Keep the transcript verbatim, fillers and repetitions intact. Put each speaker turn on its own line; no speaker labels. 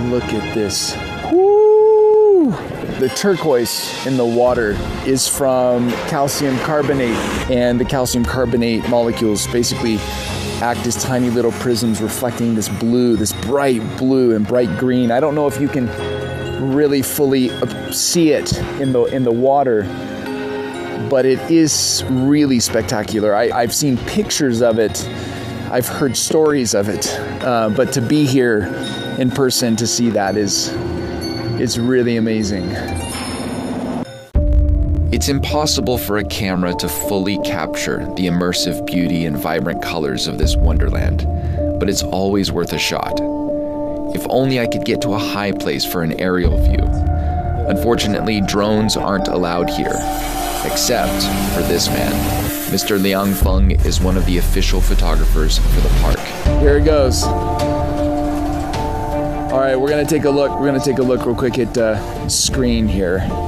Look at this. Woo! The turquoise in the water is from calcium carbonate, and the calcium carbonate molecules basically act as tiny little prisms reflecting this blue, this bright blue and bright green. I don't know if you can really fully see it in the in the water, but it is really spectacular. I, I've seen pictures of it. I've heard stories of it, uh, but to be here in person to see that is is really amazing.
It's impossible for a camera to fully capture the immersive beauty and vibrant colors of this wonderland, but it's always worth a shot. If only I could get to a high place for an aerial view. Unfortunately, drones aren't allowed here, except for this man. Mister Liang Feng is one of the official photographers for the park.
Here it goes. All right, we're gonna take a look. We're gonna take a look real quick at uh, screen here.